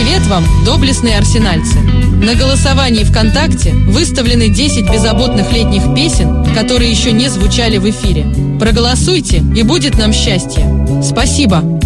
Привет вам, доблестные арсенальцы! На голосовании ВКонтакте выставлены 10 беззаботных летних песен, которые еще не звучали в эфире. Проголосуйте, и будет нам счастье. Спасибо!